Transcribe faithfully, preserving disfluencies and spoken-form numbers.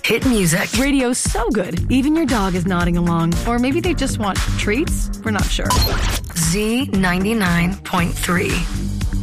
hit music. Radio's so good, even your dog is nodding along. Or maybe they just want treats? We're not sure. Z ninety-nine point three.